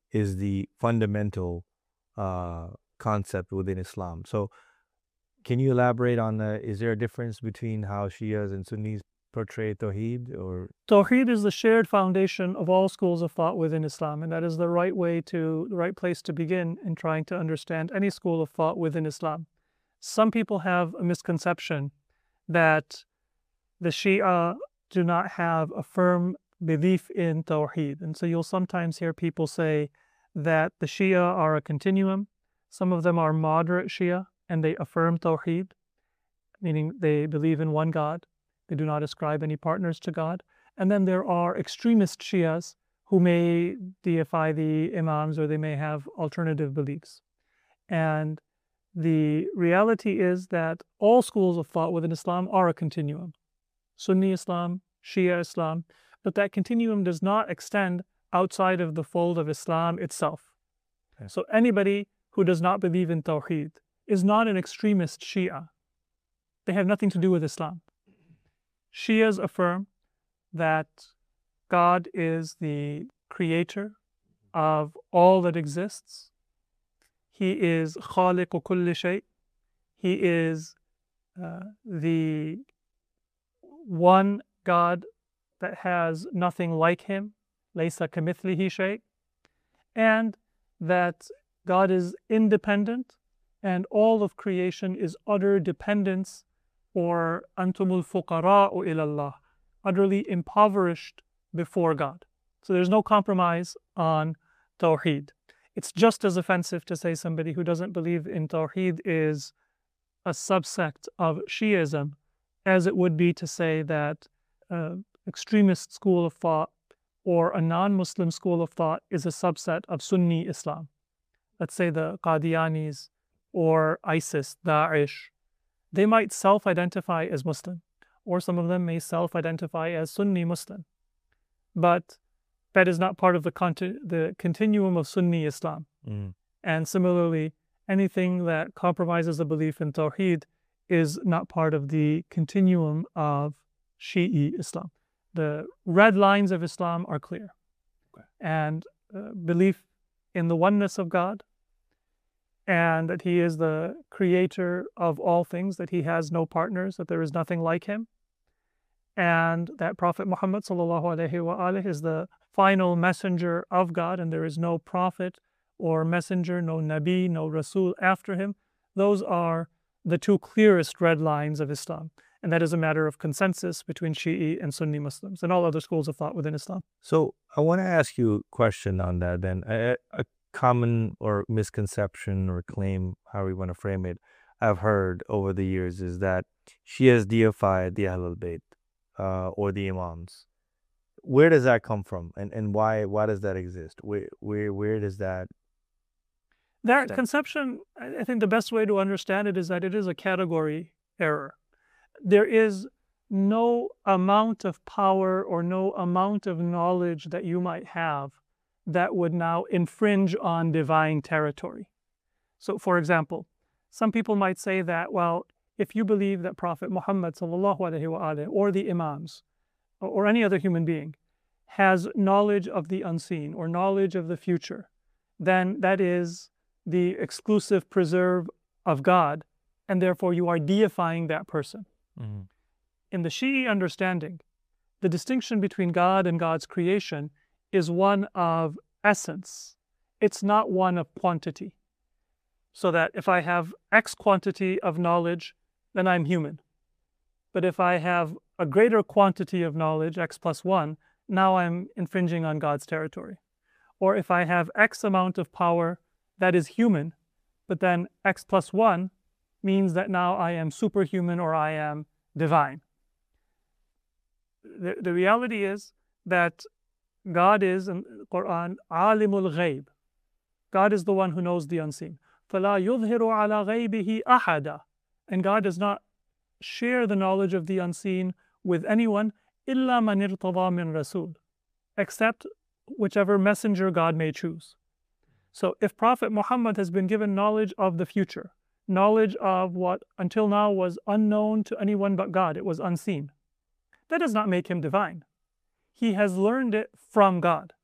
is the fundamental concept within Islam. So can you elaborate on is there a difference between how Shias and Sunnis portray Tawheed? Or Tawheed is the shared foundation of all schools of thought within Islam, and that is the right place to begin in trying to understand any school of thought within Islam. Some people have a misconception that the Shia do not have a firm belief in Tawheed. And so you'll sometimes hear people say that the Shia are a continuum. Some of them are moderate Shia, and they affirm Tawheed, meaning they believe in one God. They do not ascribe any partners to God. And then there are extremist Shias who may deify the Imams, or they may have alternative beliefs. And the reality is that all schools of thought within Islam are a continuum. Sunni Islam, Shia Islam, but that continuum does not extend outside of the fold of Islam itself. Okay. So anybody who does not believe in Tawheed is not an extremist Shia. They have nothing to do with Islam. Shias affirm that God is the creator of all that exists. He is khaliqu kulli shay. He is the one God that has nothing like him, laysa kamithlihi shay, and that God is independent and all of creation is utter dependence, or antumul fuqara'u ilallah, utterly impoverished before God. So there's no compromise on Tawheed. It's just as offensive to say somebody who doesn't believe in Tawheed is a subsect of Shiism as it would be to say that extremist school of thought or a non-Muslim school of thought is a subset of Sunni Islam. Let's say the Qadianis or ISIS, Daesh. They might self-identify as Muslim, or some of them may self-identify as Sunni Muslim. But that is not part of the continuum of Sunni Islam. And similarly, anything that compromises a belief in Tawheed is not part of the continuum of Shi'i Islam. The red lines of Islam are clear. Okay. And belief in the oneness of God, and that He is the creator of all things, that He has no partners, that there is nothing like Him, and that Prophet Muhammad ﷺ is the final messenger of God, and there is no prophet or messenger, no Nabi, no Rasul after him. Those are the two clearest red lines of Islam. And that is a matter of consensus between Shi'i and Sunni Muslims and all other schools of thought within Islam. So I want to ask you a question on that then. A common or misconception or claim, however you want to frame it, I've heard over the years is that Shias deify the Ahlul Bayt or the Imams. Where does that come from, and why does that exist? Where does that? That conception, I think the best way to understand it is that it is a category error. There is no amount of power or no amount of knowledge that you might have that would now infringe on divine territory. So, for example, some people might say that, well, if you believe that Prophet Muhammad ﷺ or the Imams or any other human being has knowledge of the unseen or knowledge of the future, then that is the exclusive preserve of God, and therefore you are deifying that person. Mm-hmm. In the Shi'i understanding, the distinction between God and God's creation is one of essence. It's not one of quantity. So that if I have X quantity of knowledge, then I'm human. But if I have a greater quantity of knowledge, X plus 1, now I'm infringing on God's territory. Or if I have X amount of power, that is human, but then X plus 1 means that now I am superhuman or I am divine. The reality is that God is, in the Quran, alimul ghayb. God is the one who knows the unseen. فَلَا يُظْهِرُ عَلَى غَيْبِهِ أَحَدًا. And God does not share the knowledge of the unseen with anyone, إِلَّا مَنِ ارْتَضَى مِن رَسُولٍ, except whichever messenger God may choose. So if Prophet Muhammad has been given knowledge of the future, knowledge of what until now was unknown to anyone but God, it was unseen, that does not make him divine. He has learned it from God.